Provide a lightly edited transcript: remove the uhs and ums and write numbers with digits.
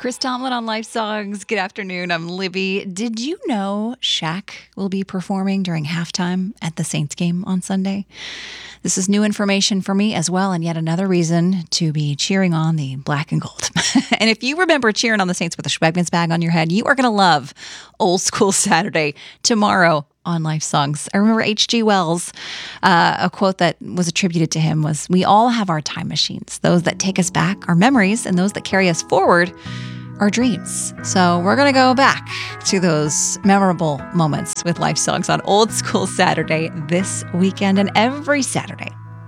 Chris Tomlin on Life Songs. Good afternoon. I'm Libby. Did you know Shaq will be performing during halftime at the Saints game on Sunday? This is new information for me as well, and yet another reason to be cheering on the black and gold. And if you remember cheering on the Saints with a Schwegmans bag on your head, you are going to love Old School Saturday tomorrow on Life Songs. I remember H.G. Wells, a quote that was attributed to him was, "We all have our time machines, those that take us back, our memories, and those that carry us forward, our dreams." So we're going to go back to those memorable moments with Life Songs on Old School Saturday this weekend and every Saturday